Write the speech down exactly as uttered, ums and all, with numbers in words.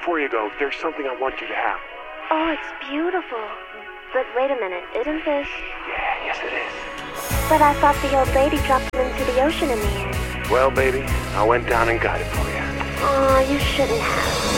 before you go, there's something I want you to have. Oh, it's beautiful. But wait a minute, isn't this... Yeah, yes it is. But I thought the old lady dropped them into the ocean in the end. Well, baby, I went down and got it for you. Aw, you shouldn't have.